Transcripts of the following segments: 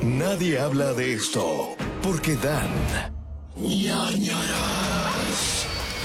Nadie habla de esto porque dan ñáñaras.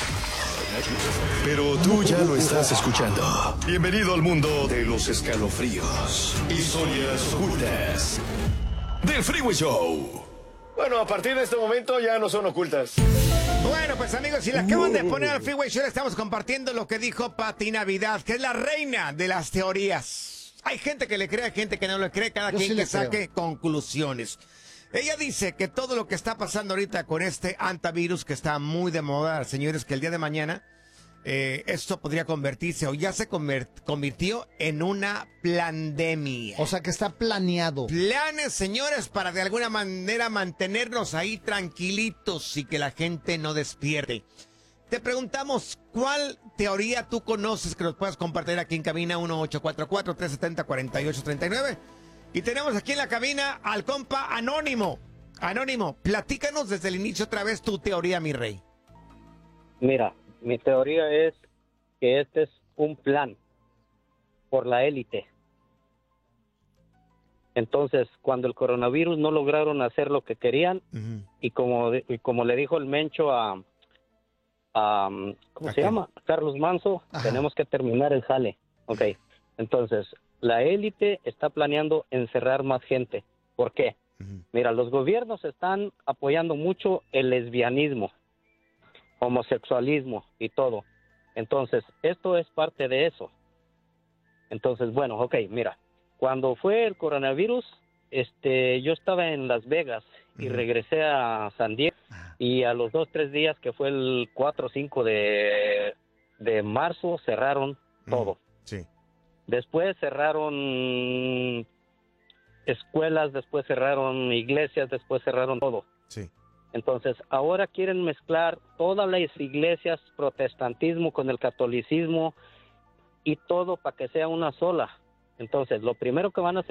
Pero tú ya lo estás escuchando. Bienvenido al mundo de los escalofríos, historias ocultas del Freeway Show. Bueno, a partir de este momento ya no son ocultas. Bueno, pues amigos, si le acaban de poner al Freeway Show, le estamos compartiendo lo que dijo Pati Navidad, que es la reina de las teorías. Hay gente que le cree, hay gente que no le cree, cada quien que saque conclusiones. Ella dice que todo lo que está pasando ahorita con este antivirus que está muy de moda, señores, que el día de mañana esto podría convertirse o ya se convirtió en una pandemia. O sea que está planeado. Planes, señores, para de alguna manera mantenernos ahí tranquilitos y que la gente no despierte. Te preguntamos, ¿cuál teoría tú conoces que nos puedas compartir aquí en cabina? 1844-370-4839. Y tenemos aquí en la cabina al compa Anónimo. Anónimo, platícanos desde el inicio otra vez tu teoría, mi rey. Mira, mi teoría es que este es un plan por la élite. Entonces, cuando el coronavirus no lograron hacer lo que querían, y como le dijo el Mencho a ¿cómo se llama? Carlos Manso, tenemos que terminar el jale. Ok, entonces, la élite está planeando encerrar más gente. ¿Por qué? Mira, los gobiernos están apoyando mucho el lesbianismo, homosexualismo y todo. Entonces, esto es parte de eso. Entonces, bueno, ok, mira, cuando fue el coronavirus, yo estaba en Las Vegas y regresé a San Diego, y a los 2-3 días, que fue el 4 o 5 de marzo, cerraron todo. Sí. Después cerraron escuelas, después cerraron iglesias, después cerraron todo. Sí. Entonces, ahora quieren mezclar todas las iglesias, protestantismo con el catolicismo y todo para que sea una sola. Entonces, lo primero que van a hacer